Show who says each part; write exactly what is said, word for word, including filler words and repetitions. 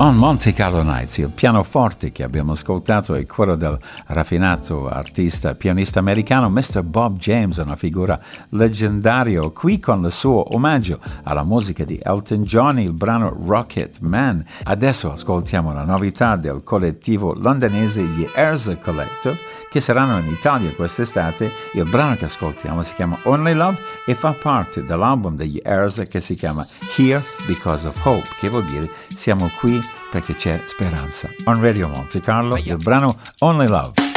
Speaker 1: On Monte Carlo Nights, il pianoforte che abbiamo ascoltato è quello del raffinato artista pianista americano mister Bob James, una figura leggendaria, qui con il suo omaggio alla musica di Elton John, il brano Rocket Man. Adesso ascoltiamo la novità del collettivo londinese gli Erza Collective, che saranno in Italia quest'estate. Il brano che ascoltiamo si chiama Only Love e fa parte dell'album degli Erza che si chiama Here Because of Hope, che vuol dire siamo qui perché c'è speranza. On Radio Monte Carlo, il brano Only Love.